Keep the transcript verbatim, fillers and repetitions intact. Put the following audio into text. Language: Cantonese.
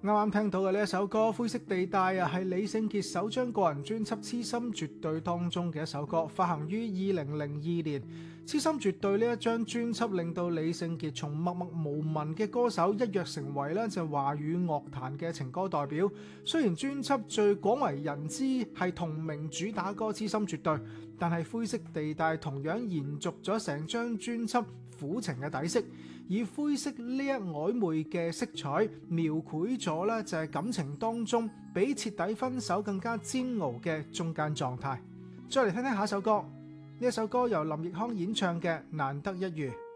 啱啱聽到嘅呢一首歌《灰色地帶》啊，係李聖傑首張個人專輯《痴心絕對》當中嘅一首歌，發行於二零零二年。《痴心絕對》呢一張專輯令到李聖傑從默默無聞嘅歌手一躍成為咧就華語樂壇嘅情歌代表。雖然專輯最廣為人知係同名主打歌《痴心絕對》，但係《灰色地帶》同樣延續咗成張專輯苦情嘅底色，以灰色呢一曖昧嘅色彩描繪咗咧就係感情當中比徹底分手更加煎熬嘅中間狀態。再嚟聽聽下一首歌，呢一首歌由林奕匡演唱嘅《難得一遇》。